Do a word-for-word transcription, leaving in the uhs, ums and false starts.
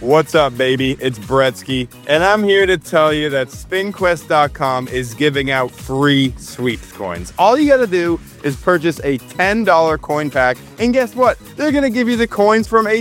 What's up, baby? It's Bretsky, and I'm here to tell you that spin quest dot com is giving out free sweeps coins. All you gotta do is purchase a ten dollar coin pack, and guess what? They're gonna give you the coins from a